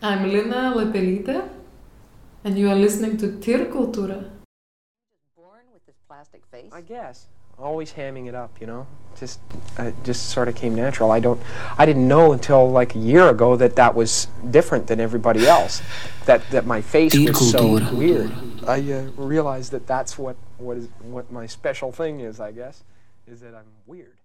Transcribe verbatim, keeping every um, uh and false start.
I'm Lina Lepelite, and you are listening to Tir Cultura. Born with this plastic face? I guess. Always hamming it up, you know? Just, uh, just sort of came natural. I don't, I didn't know until like a year ago that that was different than everybody else. That that my face was so weird. I uh, realized that that's what what is what my special thing is. I guess, is that I'm weird.